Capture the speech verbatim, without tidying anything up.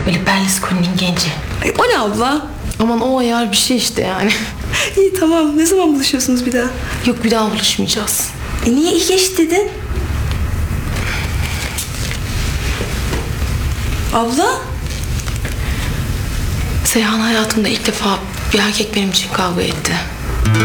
Böyle Berlusconi'nin genci. Ay, o ne abla? Aman o ayar bir şey işte yani. İyi tamam. Ne zaman buluşuyorsunuz bir daha? Yok bir daha buluşmayacağız. E niye iyi geç dedin? Abla? Seyhan hayatımda ilk defa bir erkek benim için kavga etti.